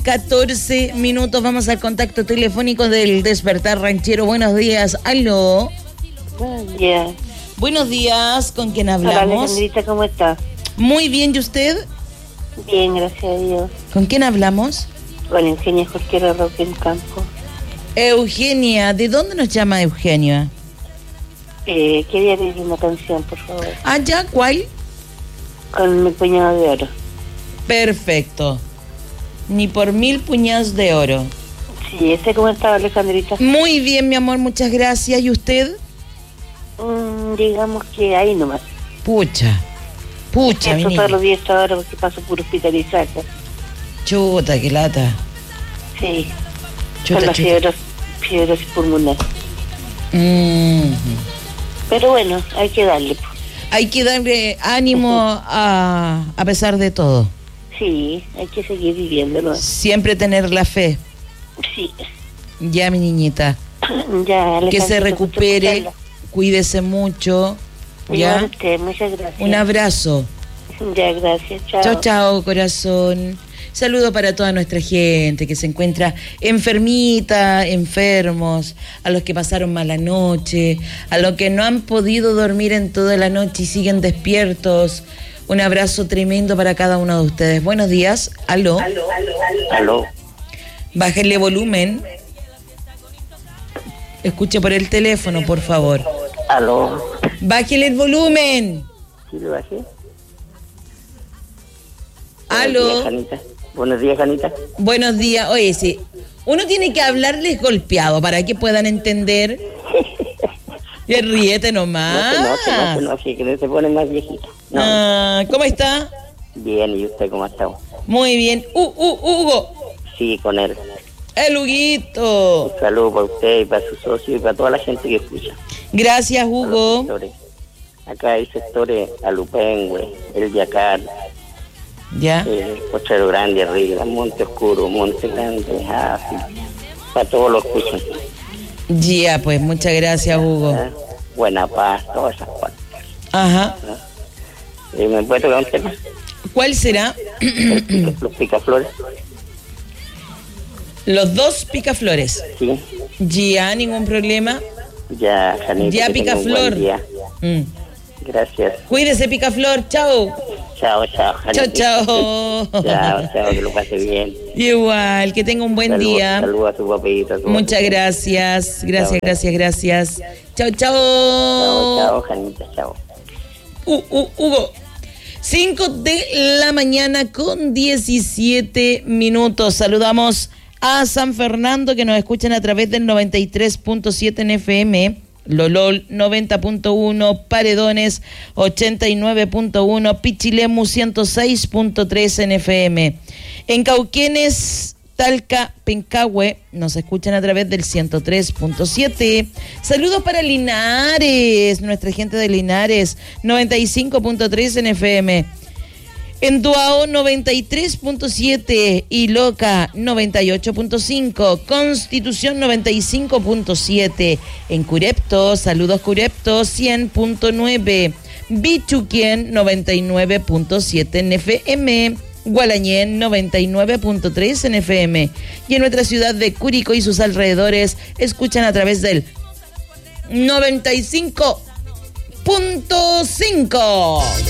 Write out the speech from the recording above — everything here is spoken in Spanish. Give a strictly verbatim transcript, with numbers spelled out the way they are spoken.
catorce minutos. Vamos al contacto telefónico del Despertar Ranchero. Buenos días. Aló. Buenos días. Buenos días. ¿Con quién Hola, hablamos? Alejandrita, ¿cómo estás? Muy bien. ¿Y usted? Bien, gracias a Dios. ¿Con quién hablamos? Con Eugenia Jorquera Roque en Campo. Eugenia. ¿De dónde nos llama Eugenia? Eh, quería pedir una canción, por favor. Ah, ya. ¿Cuál? Con mi puñado de oro. Perfecto. Ni por mil puñados de oro. Sí, ¿ese cómo estaba, Alejandrita? Muy bien, mi amor. Muchas gracias. ¿Y usted? Mm, digamos que ahí nomás. Pucha. Pucha, mi Eso niña. todos los días ahora porque paso por hospitalizada. Chuta, qué lata. Sí. Chuta, con la chuta. fiebre, fibrosis pulmonar. Mm. Pero bueno, hay que darle. Hay que darle ánimo a, a pesar de todo. Sí, hay que seguir viviéndolo. Siempre tener la fe. Sí. Ya, mi niñita. Ya, Alejandrita, Que se gusto recupere. escucharla. Cuídese mucho. Igual Ya. usted, muchas gracias. Un abrazo. Ya, gracias. Chao. Chao, chao, corazón. Saludo para toda nuestra gente que se encuentra enfermita, enfermos, a los que pasaron mala noche, a los que no han podido dormir en toda la noche y siguen despiertos. Un abrazo tremendo para cada uno de ustedes. Buenos días. Aló. Aló, aló, aló. Aló. Bájele volumen. Escuche por el teléfono, por favor. Aló. Bájele el volumen. ¿Sí lo bajé? Aló. Buenos días, Janita. Buenos días, Janita. Buenos días. Oye, sí. Uno tiene que hablarles golpeado para que puedan entender. Y ríete nomás. No se enoje, no se enoje, que no se pone más viejita. No. Ah, ¿cómo está? Bien, ¿y usted cómo está? Muy bien. Uh, uh, Hugo. Sí, con él. El Huguito. Un saludo para usted y para su socio y para toda la gente que escucha. Gracias, A los Hugo. sectores. Acá hay sectores Alupengue, El Yacar, Ya. eh, Potrero Grande, arriba, Monte Oscuro, Monte Grande, así. Para todos los que escuchan. Ya, pues, muchas gracias, Hugo. ¿Ah? Buena Paz, todas esas cosas. Ajá. Eh, ¿Me puede tocar un tema? ¿Cuál será? El pica- los picaflores. Los dos picaflores. Sí, Ya, ningún problema. ya, Janita. Ya, que tenga un picaflor. buen día. Mm. Gracias. Cuídese, picaflor. Chao. Chao, chao, Janita. Chao, chao. Chao, chao, que lo pase bien. Igual, que tenga un buen Saludos, día. saludos a su papito. a su Muchas papito. gracias. Gracias, Chao. gracias, gracias. Chao, chao. Chao, chao, Janita, chao. Uh, uh, Hugo. cinco de la mañana con diecisiete minutos. Saludamos a San Fernando, que nos escuchan a través del noventa y tres punto siete en F M, Lolol noventa punto uno, Paredones ochenta y nueve punto uno, Pichilemu ciento seis punto tres en F M. En Cauquenes, Talca, Pencahue, nos escuchan a través del ciento tres punto siete. Saludos para Linares, nuestra gente de Linares, noventa y cinco punto tres en F M. En Duao noventa y tres punto siete y Loca noventa y ocho punto cinco, Constitución noventa y cinco punto siete, en Curepto, saludos Curepto cien punto nueve, Bichuquien noventa y nueve punto siete en F M, Gualañén noventa y nueve punto tres en F M y en nuestra ciudad de Curicó y sus alrededores escuchan a través del noventa y cinco punto cinco.